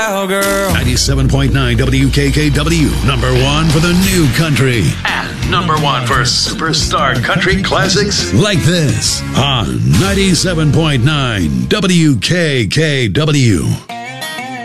cowgirl. 97.9 WKKW, number one for the new country. And number one for superstar country classics like this on 97.9 WKKW.